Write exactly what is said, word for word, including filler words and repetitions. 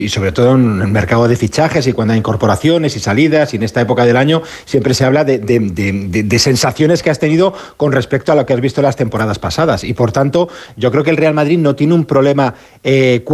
y sobre todo en el mercado de fichajes y cuando hay incorporaciones y salidas y en esta época del año siempre se habla de, de, de, de, de sensaciones que has tenido con respecto a lo que has visto las temporadas pasadas y por tanto yo creo que el Real Madrid no tiene un problema eh,